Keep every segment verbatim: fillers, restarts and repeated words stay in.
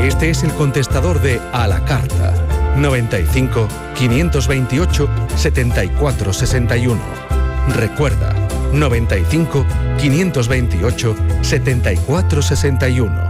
Este es el contestador de A la Carta. noventa y cinco, quinientos veintiocho, setenta y cuatro sesenta y uno. Recuerda, noventa y cinco, quinientos veintiocho, setenta y cuatro sesenta y uno.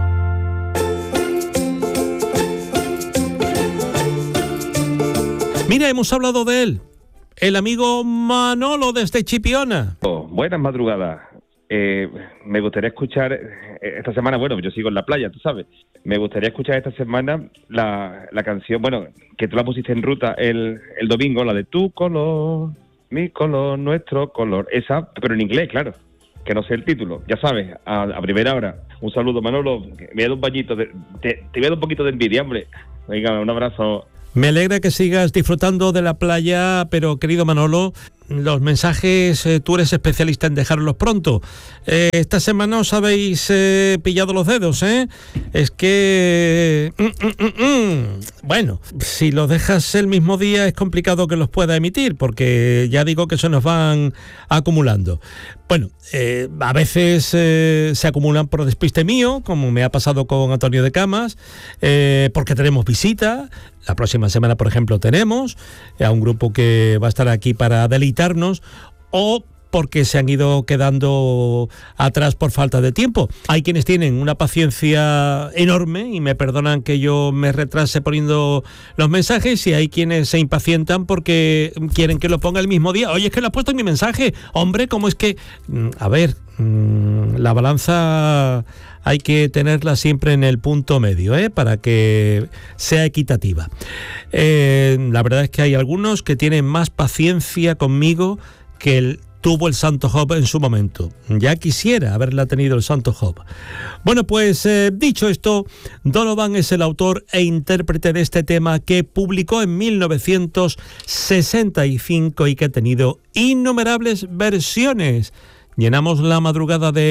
Mira, hemos hablado de él. El amigo Manolo desde Chipiona. Oh, buenas madrugadas. Eh, me gustaría escuchar eh, esta semana, bueno, yo sigo en la playa, tú sabes. Me gustaría escuchar esta semana la, la canción, bueno, que tú la pusiste en ruta el, el domingo, la de tu color, mi color, nuestro color. Esa, pero en inglés, claro, que no sé el título. Ya sabes, a, a primera hora. Un saludo, Manolo. Me voy a dar un bañito, de, te, te voy a dar un poquito de envidia, hombre. Venga, un abrazo. Me alegra que sigas disfrutando de la playa, pero querido Manolo, los mensajes, eh, tú eres especialista en dejarlos pronto. Eh, esta semana os habéis eh, pillado los dedos, ¿eh? Es que... Mm, mm, mm, mm. Bueno, si los dejas el mismo día es complicado que los pueda emitir, porque ya digo que se nos van acumulando. Bueno, eh, a veces eh, se acumulan por despiste mío, como me ha pasado con Antonio de Camas, eh, porque tenemos visita. La próxima semana, por ejemplo, tenemos a un grupo que va a estar aquí para deleitarnos, o porque se han ido quedando atrás por falta de tiempo. Hay quienes tienen una paciencia enorme y me perdonan que yo me retrase poniendo los mensajes, y hay quienes se impacientan porque quieren que lo ponga el mismo día. Oye, es que lo has puesto en mi mensaje. Hombre, ¿cómo es que...? A ver, la balanza hay que tenerla siempre en el punto medio, ¿eh? Para que sea equitativa. Eh, la verdad es que hay algunos que tienen más paciencia conmigo que el tuvo el Santo Job en su momento. Ya quisiera haberla tenido el Santo Job. Bueno, pues eh, dicho esto, Donovan es el autor e intérprete de este tema, que publicó en mil novecientos sesenta y cinco y que ha tenido innumerables versiones. Llenamos la madrugada de